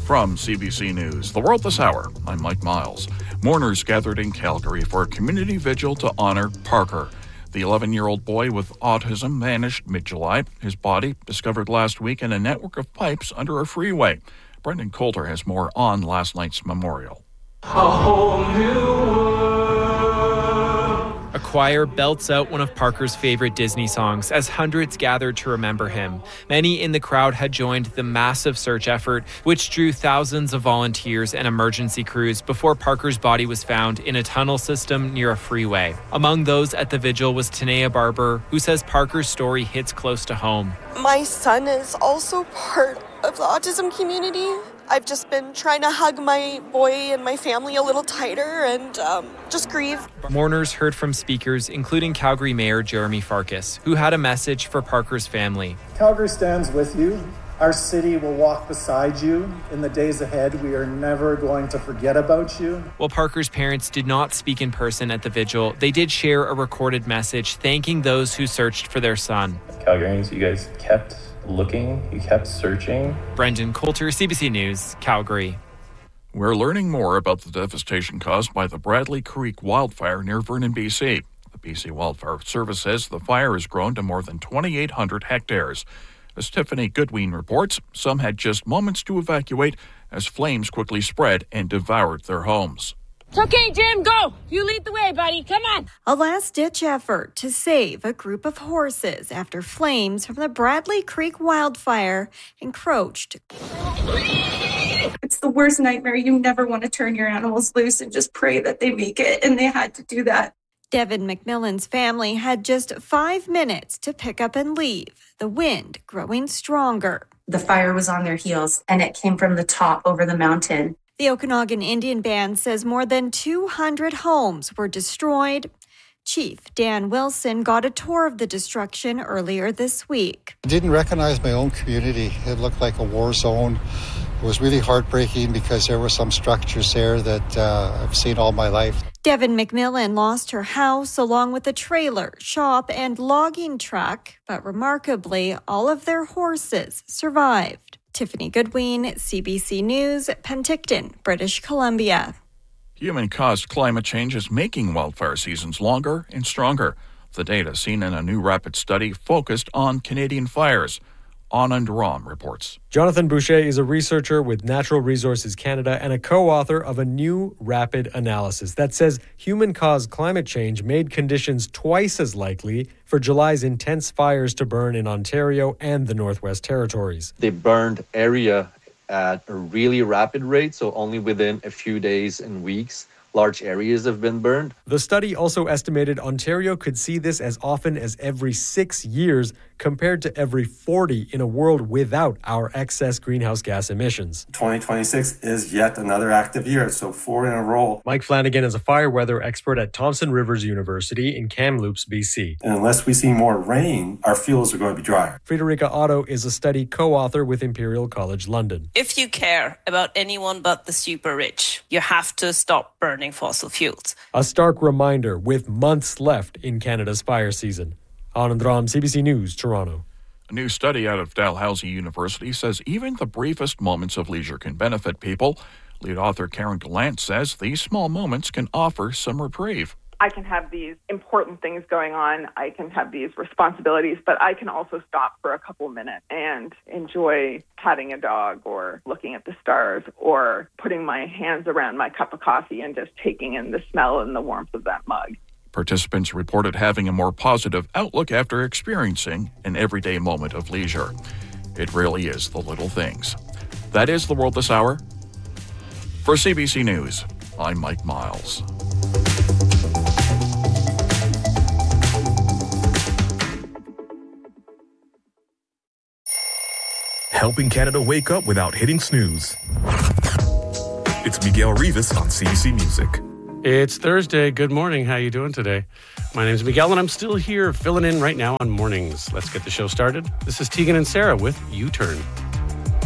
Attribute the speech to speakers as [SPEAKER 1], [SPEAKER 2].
[SPEAKER 1] From CBC News, The World This Hour, I'm Mike Miles. Mourners gathered in Calgary for a community vigil to honor Parker. The 11-year-old boy with autism vanished mid-July. His body discovered last week in a network of pipes under a freeway. Brendan Coulter has more on last night's memorial.
[SPEAKER 2] A whole new world.
[SPEAKER 3] A choir belts out one of Parker's favorite Disney songs as hundreds gathered to remember him. Many in the crowd had joined the massive search effort, which drew thousands of volunteers and emergency crews before Parker's body was found in a tunnel system near a freeway. Among those at the vigil was Tanea Barber, who says Parker's story hits close to home.
[SPEAKER 4] My son is also part of the autism community. I've just been trying to hug my boy and my family a little tighter and just grieve.
[SPEAKER 3] Mourners heard from speakers, including Calgary Mayor Jeremy Farkas, who had a message for Parker's family.
[SPEAKER 5] Calgary stands with you. Our city will walk beside you. In the days ahead, we are never going to forget about you.
[SPEAKER 3] While Parker's parents did not speak in person at the vigil, they did share a recorded message thanking those who searched for their son.
[SPEAKER 6] Calgarians, you guys kept looking, you kept searching.
[SPEAKER 3] Brendan Coulter, CBC News, Calgary.
[SPEAKER 1] We're learning more about the devastation caused by the Bradley Creek wildfire near Vernon, BC. The BC Wildfire Service says the fire has grown to more than 2,800 hectares. As Tiffany Goodwin reports, some had just moments to evacuate as flames quickly spread and devoured their homes.
[SPEAKER 7] It's okay, Jim, go! You lead the way, buddy, come on!
[SPEAKER 8] A last-ditch effort to save a group of horses after flames from the Bradley Creek wildfire encroached.
[SPEAKER 9] It's the worst nightmare. You never want to turn your animals loose and just pray that they make it, and they had to do that.
[SPEAKER 8] Devin McMillan's family had just 5 minutes to pick up and leave, the wind growing stronger.
[SPEAKER 9] The fire was on their heels, and it came from the top over the mountain.
[SPEAKER 8] The Okanagan Indian Band says more than 200 homes were destroyed. Chief Dan Wilson got a tour of the destruction earlier this week.
[SPEAKER 10] I didn't recognize my own community. It looked like a war zone. It was really heartbreaking because there were some structures there that I've seen all my life.
[SPEAKER 8] Devin McMillan lost her house along with a trailer, shop, and logging truck, but remarkably, all of their horses survived. Tiffany Goodwin, CBC News, Penticton, British Columbia.
[SPEAKER 1] Human-caused climate change is making wildfire seasons longer and stronger. The data seen in a new rapid study focused on Canadian fires. Anand Ram reports.
[SPEAKER 11] Jonathan Boucher is a researcher with Natural Resources Canada and a co-author of a new rapid analysis that says human-caused climate change made conditions twice as likely for July's intense fires to burn in Ontario and the Northwest Territories.
[SPEAKER 12] They burned area at a really rapid rate, so only within a few days and weeks, large areas have been burned.
[SPEAKER 11] The study also estimated Ontario could see this as often as every 6 years, compared to every 40 in a world without our excess greenhouse gas emissions.
[SPEAKER 13] 2026 is yet another active year, so 4 in a row.
[SPEAKER 11] Mike Flanagan is a fire weather expert at Thompson Rivers University in Kamloops, BC.
[SPEAKER 13] And unless we see more rain, our fuels are going to be drier.
[SPEAKER 11] Friederike Otto is a study co-author with Imperial College London.
[SPEAKER 14] If you care about anyone but the super rich, you have to stop burning fossil fuels.
[SPEAKER 11] A stark reminder with months left in Canada's fire season. Anand Ram, CBC News, Toronto.
[SPEAKER 1] A new study out of Dalhousie University says even the briefest moments of leisure can benefit people. Lead author Karen Gallant says these small moments can offer some reprieve.
[SPEAKER 15] I can have these important things going on. I can have these responsibilities, but I can also stop for a couple minutes and enjoy patting a dog or looking at the stars or putting my hands around my cup of coffee and just taking in the smell and the warmth of that mug.
[SPEAKER 1] Participants reported having a more positive outlook after experiencing an everyday moment of leisure. It really is the little things. That is The World This Hour. For CBC News, I'm Mike Miles.
[SPEAKER 16] Helping Canada wake up without hitting snooze. It's Miguel Rivas on CBC Music.
[SPEAKER 17] It's Thursday. Good morning. How you doing today? My name's Miguel, and I'm still here filling in right now on mornings. Let's get the show started. This is Tegan and Sarah with U-Turn.